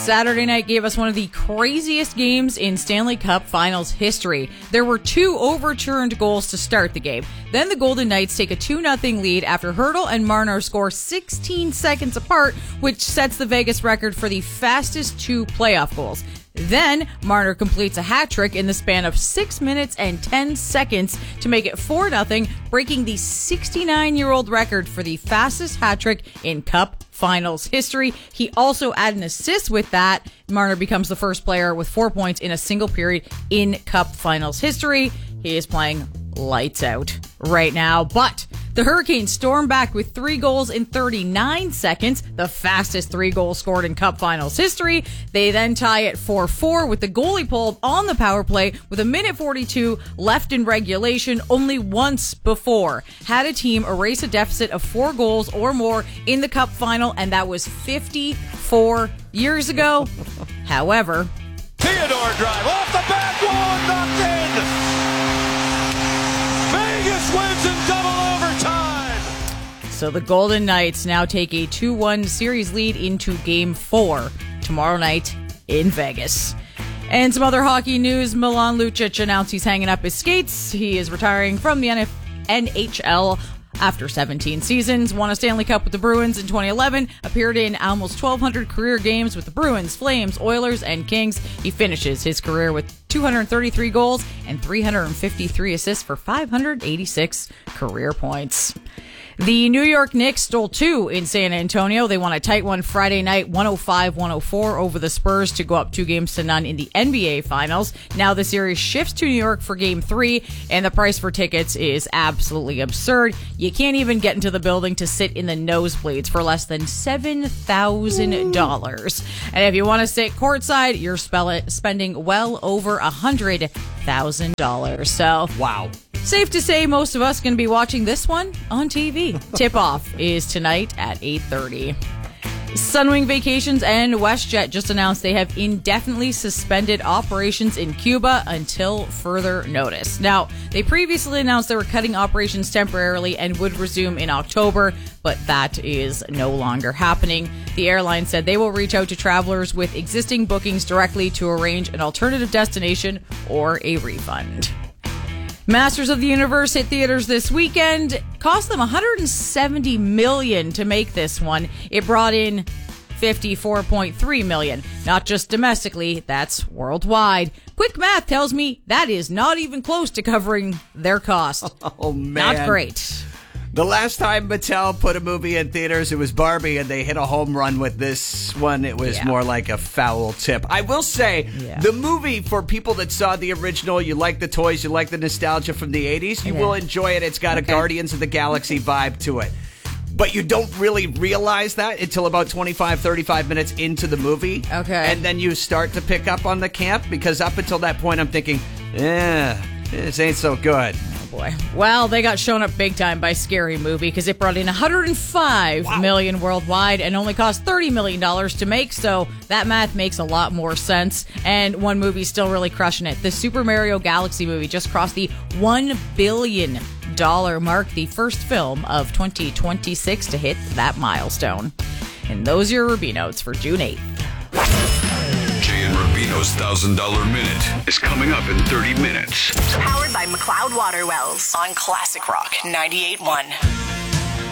Saturday night gave us one of the craziest games in Stanley Cup Finals history. There were 2 overturned goals to start the game. Then the Golden Knights take a 2-0 lead after Hertl and Marner score 16 seconds apart, which sets the Vegas record for the fastest 2 playoff goals. Then Marner completes a hat trick in the span of 6 minutes and 10 seconds to make it 4-0, breaking the 69-year-old record for the fastest hat trick in Cup Finals history. He also added an assist with that. Marner becomes the first player with 4 points in a single period in Cup Finals history. He is playing lights out right now, but the Hurricanes storm back with 3 goals in 39 seconds, the fastest 3 goals scored in Cup Finals history. They then tie at 4-4 with the goalie pulled on the power play with a minute 42 left in regulation. Only once before had a team erase a deficit of 4 goals or more in the Cup Final, and that was 54 years ago. However, Theodore drive off the back wall, knocked in. Vegas wins in double overtime. So the Golden Knights now take a 2-1 series lead into Game 4 tomorrow night in Vegas. And some other hockey news. Milan Lucic announced he's hanging up his skates. He is retiring from the NHL after 17 seasons, won a Stanley Cup with the Bruins in 2011, appeared in almost 1,200 career games with the Bruins, Flames, Oilers, and Kings. He finishes his career with 233 goals and 353 assists for 586 career points. The New York Knicks stole 2 in San Antonio. They won a tight one Friday night, 105-104 over the Spurs to go up 2-0 in the NBA Finals. Now the series shifts to New York for Game 3, and the price for tickets is absolutely absurd. You can't even get into the building to sit in the nosebleeds for less than $7,000. And if you want to sit courtside, you're spending well over $100,000. So, wow. Safe to say most of us going to be watching this one on TV. Tip-off is tonight at 8:30. Sunwing Vacations and WestJet just announced they have indefinitely suspended operations in Cuba until further notice. Now, they previously announced they were cutting operations temporarily and would resume in October, but that is no longer happening. The airline said they will reach out to travelers with existing bookings directly to arrange an alternative destination or a refund. Masters of the Universe hit theaters this weekend. Cost them $170 million to make this one. It brought in $54.3 million. Not just domestically, that's worldwide. Quick math tells me that is not even close to covering their cost. Oh, man. Not great. The last time Mattel put a movie in theaters, it was Barbie, and they hit a home run with this one. It was more like a foul tip. I will say, the movie, for people that saw the original, you like the toys, you like the nostalgia from the 80s, you will enjoy it. It's got a Guardians of the Galaxy vibe to it. But you don't really realize that until about 25, 35 minutes into the movie. Okay. And then you start to pick up on the camp, because up until that point, I'm thinking, this ain't so good. Boy. Well, they got shown up big time by Scary Movie because it brought in $105 million worldwide and only cost $30 million to make, so that math makes a lot more sense. And one movie's still really crushing it. The Super Mario Galaxy movie just crossed the $1 billion mark, the first film of 2026 to hit that milestone. And those are your Ruby Notes for June 8th. Jay and Rubino's $1,000 Minute is coming up in 30 minutes. Powered by McLeod Water Wells on Classic Rock 98.1.